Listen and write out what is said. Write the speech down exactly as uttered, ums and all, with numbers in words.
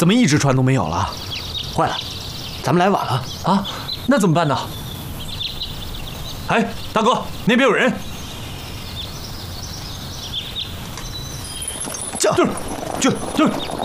怎么一只船都没有了？ 坏了，咱们来晚了啊！那怎么办呢？哎，大哥，那边有人！ 这， 就是，就就是。